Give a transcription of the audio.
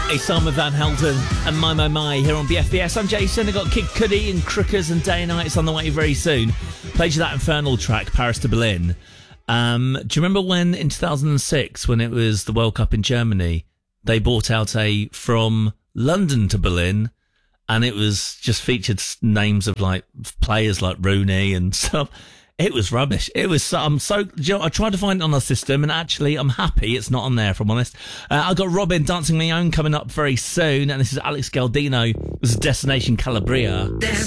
It's Simon Van Helden and My here on BFBS. I'm Jason. I've got Kid Cudi and Crookers and Day and Nights on the way very soon. Played you that Infernal track, Paris to Berlin. Do you remember when in 2006, when it was the World Cup in Germany, they brought out a From London to Berlin, and it was just featured names of like players like Rooney and stuff. It was rubbish. It was, I tried to find it on our system, and actually I'm happy it's not on there, if I'm honest. I've got Robin Dancing My Own coming up very soon, and this is Alex Galdino. This is Destination Calabria. Destination